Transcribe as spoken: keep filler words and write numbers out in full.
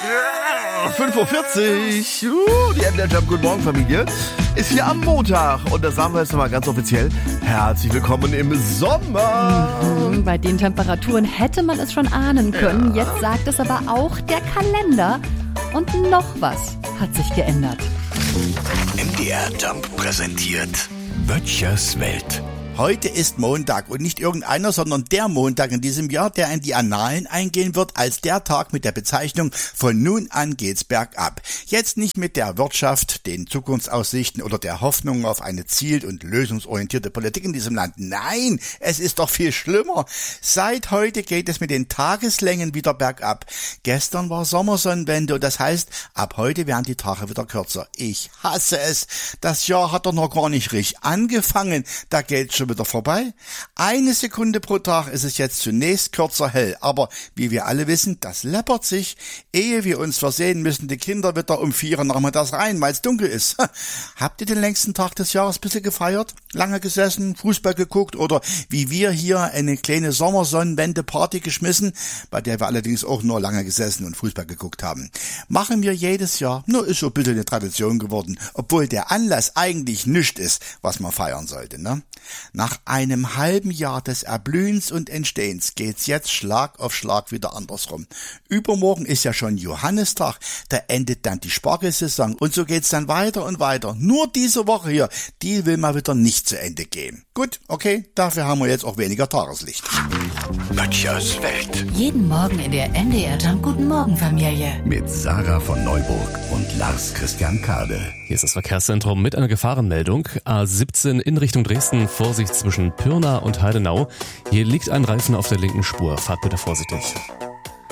fünf Uhr vierzig. Uh, die M D R Jump, guten Morgen Familie, ist hier am Montag. Und das sagen wir jetzt nochmal ganz offiziell. Herzlich willkommen im Sommer. Mhm, bei den Temperaturen hätte man es schon ahnen können. Ja. Jetzt sagt es aber auch der Kalender. Und noch was hat sich geändert. M D R Jump präsentiert Böttchers Welt. Heute ist Montag und nicht irgendeiner, sondern der Montag in diesem Jahr, der in die Annalen eingehen wird als der Tag mit der Bezeichnung von nun an geht's bergab. Jetzt nicht mit der Wirtschaft, den Zukunftsaussichten oder der Hoffnung auf eine ziel- und lösungsorientierte Politik in diesem Land. Nein, es ist doch viel schlimmer. Seit heute geht es mit den Tageslängen wieder bergab. Gestern war Sommersonnenwende und das heißt, ab heute werden die Tage wieder kürzer. Ich hasse es. Das Jahr hat doch noch gar nicht richtig angefangen. Da geht's schon wieder vorbei. Eine Sekunde pro Tag ist es jetzt zunächst kürzer hell, aber wie wir alle wissen, das läppert sich. Ehe wir uns versehen, müssen die Kinder wieder um vier Uhr nachmittags rein, weil es dunkel ist. Habt ihr den längsten Tag des Jahres ein bisschen gefeiert? Lange gesessen, Fußball geguckt oder wie wir hier eine kleine Sommersonnenwende-Party geschmissen, bei der wir allerdings auch nur lange gesessen und Fußball geguckt haben. Machen wir jedes Jahr, nur ist so ein bisschen eine Tradition geworden, obwohl der Anlass eigentlich nichts ist, was man feiern sollte, ne? Nach einem halben Jahr des Erblühens und Entstehens geht's jetzt Schlag auf Schlag wieder andersrum. Übermorgen ist ja schon Johannistag, da endet dann die Spargelsaison und so geht's dann weiter und weiter. Nur diese Woche hier, die will mal wieder nicht zu Ende gehen. Gut, okay, dafür haben wir jetzt auch weniger Tageslicht. Böttchers Welt. Jeden Morgen in der M D R Jump Guten Morgen Familie. Mit Sarah von Neuburg und Lars Christian Kade. Hier ist das Verkehrszentrum mit einer Gefahrenmeldung. A siebzehn in Richtung Dresden, Vorsicht zwischen Pirna und Heidenau. Hier liegt ein Reifen auf der linken Spur. Fahrt bitte vorsichtig.